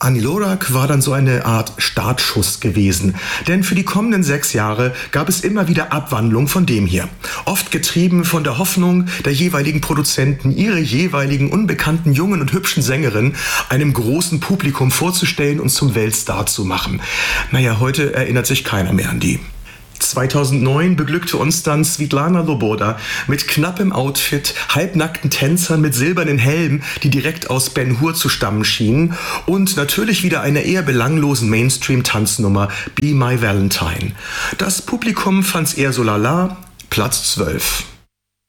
Annie Lorak war dann so eine Art Startschuss gewesen, denn für die kommenden 6 Jahre gab es immer wieder Abwandlungen von dem hier. Oft getrieben von der Hoffnung der jeweiligen Produzenten, ihre jeweiligen unbekannten jungen und hübschen Sängerinnen einem großen Publikum vorzustellen und zum Weltstar zu machen. Naja, heute erinnert sich keiner mehr an die. 2009 beglückte uns dann Svitlana Loboda mit knappem Outfit, halbnackten Tänzern mit silbernen Helmen, die direkt aus Ben Hur zu stammen schienen, und natürlich wieder einer eher belanglosen Mainstream-Tanznummer Be My Valentine. Das Publikum fand's eher so lala, Platz 12.